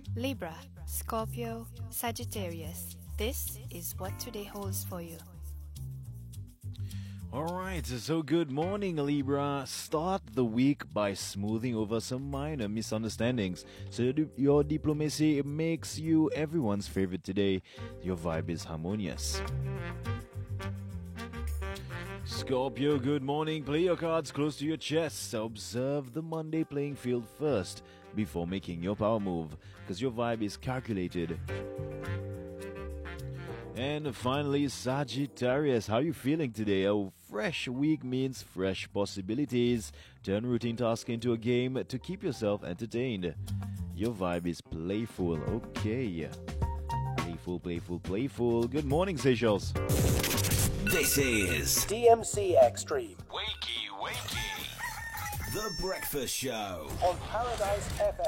Libra, Scorpio, Sagittarius. This is what today holds for you. Alright, so good morning, Libra. Start the week by smoothing over some minor misunderstandings so that your diplomacy makes you everyone's favorite today. Your vibe is harmonious. Scorpio, good morning. Play your cards close to your chest. Observe the Monday playing field first before making your power move, because your vibe is calculated. And finally, Sagittarius, how are you feeling today? A fresh week means fresh possibilities. Turn routine tasks into a game to keep yourself entertained. Your vibe is playful. Okay. Playful. Good morning, Seychelles. This is DMC Extreme Wakey. The Breakfast Show on Paradise FM.